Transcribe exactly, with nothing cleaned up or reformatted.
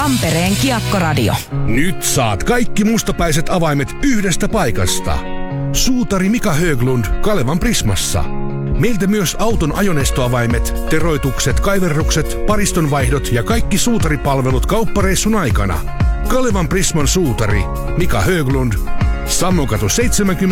Tampereen Kiekkoradio. Nyt saat kaikki mustapäiset avaimet yhdestä paikasta. Suutari Mika Höglund Kalevan Prismassa. Meiltä myös auton ajoneustoavaimet, teroitukset, kaiverrukset, paristonvaihdot ja kaikki suutaripalvelut kauppareissun aikana. Kalevan Prisman suutari Mika Höglund, Sammokatu seitsemänkymmentä.